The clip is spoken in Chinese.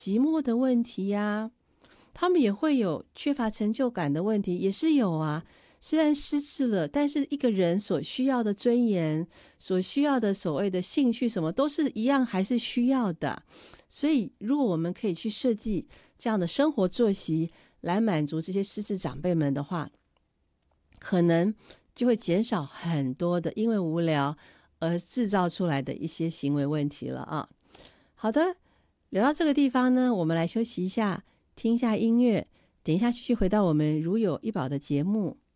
寂寞的问题呀，他们也会有缺乏成就感的问题，也是有啊。虽然失智了，但是一个人所需要的尊严，所需要的所谓的兴趣什么都是一样，还是需要的。所以如果我们可以去设计这样的生活作息来满足这些失智长辈们的话，可能就会减少很多的因为无聊而制造出来的一些行为问题了啊。好的，聊到这个地方呢，我们来休息一下，听一下音乐，等一下继续回到我们如有一宝的节目。